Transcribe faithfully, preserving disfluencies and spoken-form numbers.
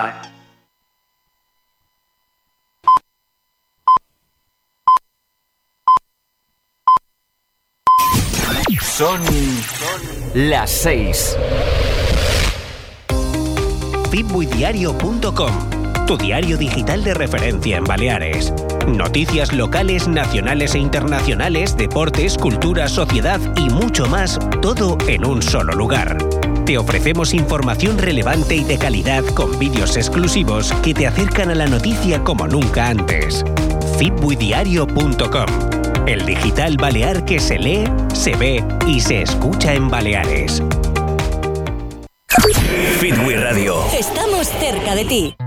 time. Son las seis. fitbuidiario punto com, tu diario digital de referencia en Baleares. Noticias locales, nacionales e internacionales, deportes, cultura, sociedad y mucho más, todo en un solo lugar. Te ofrecemos información relevante y de calidad con vídeos exclusivos que te acercan a la noticia como nunca antes. fitbuidiario punto com, el digital balear que se lee, se ve y se escucha en Baleares. Fitbui Radio. Estamos cerca de ti.